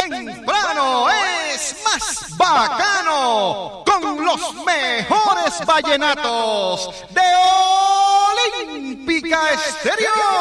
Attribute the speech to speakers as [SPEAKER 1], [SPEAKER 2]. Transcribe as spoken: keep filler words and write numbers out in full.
[SPEAKER 1] temprano es más bacano con los mejores vallenatos de Olímpica Estéreo.